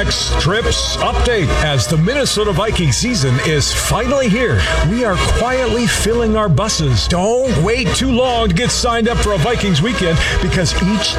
Amex Trips update. As the Minnesota Viking season is finally here, we are quietly filling our buses. Don't wait too long to get signed up for a Vikings weekend, because each